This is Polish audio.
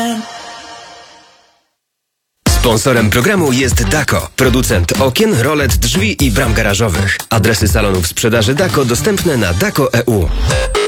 Sponsorem programu jest Dako, producent okien, rolet, drzwi i bram garażowych. Adresy salonów sprzedaży Dako dostępne na dako.eu.